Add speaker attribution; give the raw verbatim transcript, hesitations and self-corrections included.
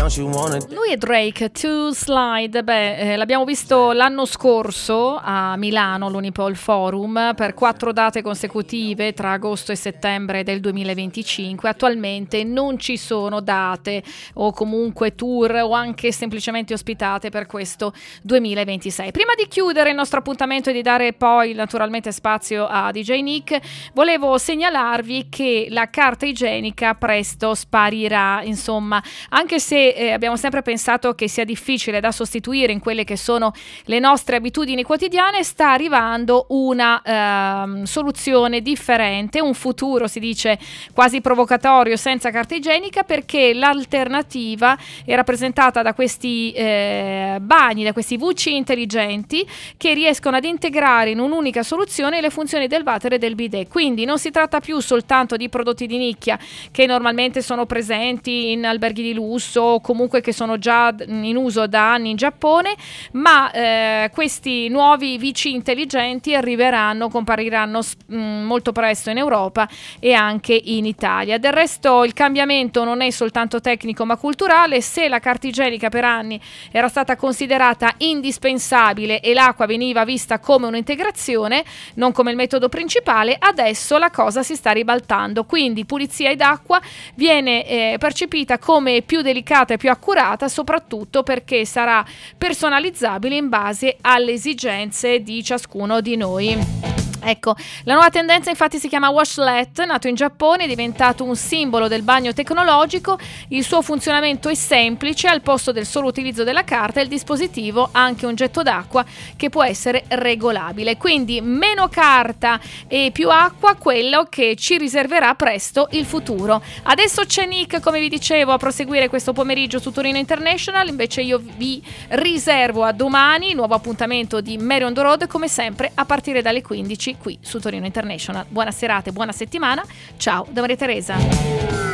Speaker 1: Lui è Drake, To Slide. Beh, eh, l'abbiamo visto l'anno scorso a Milano, all'Unipol Forum, per quattro date consecutive tra agosto e settembre del duemilaventicinque. Attualmente non ci sono date o comunque tour o anche semplicemente ospitate per questo duemilaventisei. Prima di chiudere il nostro appuntamento e di dare poi naturalmente spazio a D J Nick, volevo segnalarvi che la carta igienica presto sparirà. Insomma, anche se eh, abbiamo sempre pensato che sia difficile da sostituire in quelle che sono le nostre abitudini quotidiane, sta arrivando una ehm, soluzione differente, un futuro si dice quasi provocatorio senza carta igienica, perché l'alternativa è rappresentata da questi eh, bagni, da questi V C intelligenti che riescono ad integrare in un'unica soluzione le funzioni del water e del bidet. Quindi non si tratta più soltanto di prodotti di nicchia che normalmente sono presenti in alberghi di lusso o comunque che sono già in uso da anni in Giappone, ma eh, questi nuovi V C intelligenti arriveranno, compariranno mh, molto presto in Europa e anche in Italia. Del resto il cambiamento non è soltanto tecnico ma culturale. Se la carta igienica per anni era stata considerata indispensabile e l'acqua veniva vista come un'integrazione, non come il metodo principale, adesso la cosa si sta ribaltando, quindi pulizia ed acqua viene eh, percepita come più delicata e più accurata, soprattutto perché sarà personalizzabile in base alle esigenze di ciascuno di noi. Ecco, la nuova tendenza infatti si chiama Washlet, nato in Giappone, è diventato un simbolo del bagno tecnologico. Il suo funzionamento è semplice: al posto del solo utilizzo della carta il dispositivo ha anche un getto d'acqua che può essere regolabile, quindi meno carta e più acqua, quello che ci riserverà presto il futuro. Adesso c'è Nick, come vi dicevo, a proseguire questo pomeriggio su Torino International, invece io vi riservo a domani, nuovo appuntamento di Mary on the Road, come sempre a partire dalle quindici qui su Torino International. Buona serata e buona settimana. Ciao da Maria Teresa.